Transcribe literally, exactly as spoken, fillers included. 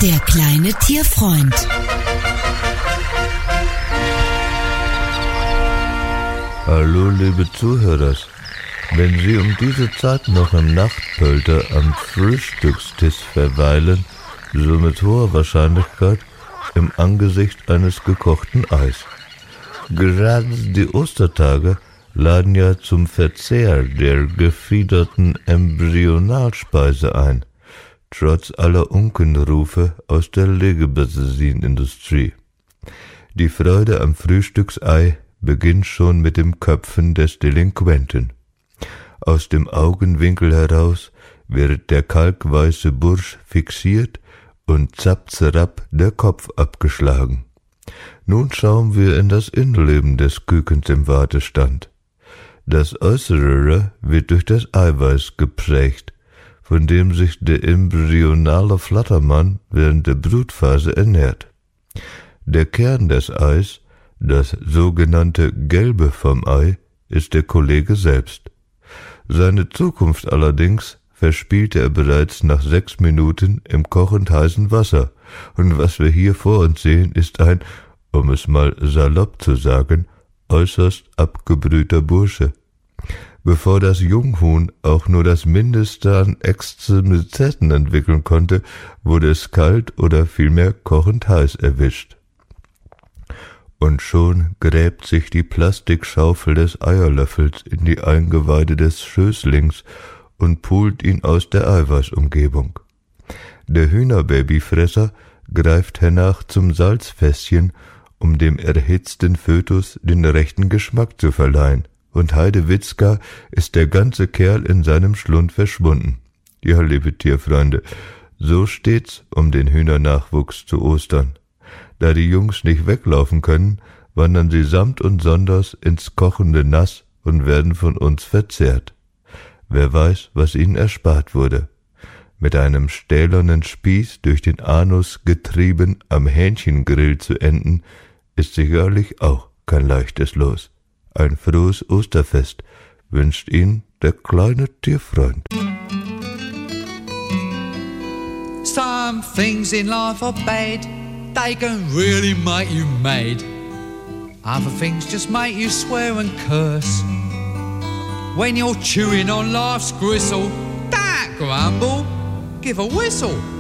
Der kleine Tierfreund. Hallo liebe Zuhörer, wenn Sie um diese Zeit noch im Nachtpölter am Frühstückstisch verweilen, so mit hoher Wahrscheinlichkeit im Angesicht eines gekochten Eis. Gerade die Ostertage laden ja zum Verzehr der gefiederten Embryonalspeise ein, trotz aller Unkenrufe aus der Legebatterien-Industrie. Die Freude am Frühstücksei beginnt schon mit dem Köpfen des Delinquenten. Aus dem Augenwinkel heraus wird der kalkweiße Bursch fixiert und zapp-zerapp der Kopf abgeschlagen. Nun schauen wir in das Innenleben des Kükens im Wartestand. Das Äußere wird durch das Eiweiß geprägt, von dem sich der embryonale Flattermann während der Brutphase ernährt. Der Kern des Eis, das sogenannte Gelbe vom Ei, ist der Kollege selbst. Seine Zukunft allerdings verspielte er bereits nach sechs Minuten im kochend heißen Wasser, und was wir hier vor uns sehen, ist ein, um es mal salopp zu sagen, äußerst abgebrühter Bursche. Bevor das Junghuhn auch nur das Mindeste an Extremitäten entwickeln konnte, wurde es kalt oder vielmehr kochend heiß erwischt. Und schon gräbt sich die Plastikschaufel des Eierlöffels in die Eingeweide des Schößlings und pult ihn aus der Eiweißumgebung. Der Hühnerbabyfresser greift hernach zum Salzfässchen, um dem erhitzten Fötus den rechten Geschmack zu verleihen, und Heidewitzka ist der ganze Kerl in seinem Schlund verschwunden. Ja, liebe Tierfreunde, so steht's um den Hühnernachwuchs zu Ostern. Da die Jungs nicht weglaufen können, wandern sie samt und sonders ins kochende Nass und werden von uns verzehrt. Wer weiß, was ihnen erspart wurde. Mit einem stählernen Spieß durch den Anus getrieben am Hähnchengrill zu enden, ist sicherlich auch kein leichtes Los. Ein frohes Osterfest wünscht Ihnen der kleine Tierfreund. Some things in life are bad, they can really make you mad. Other things just make you swear and curse. When you're chewing on life's gristle, don't grumble, give a whistle.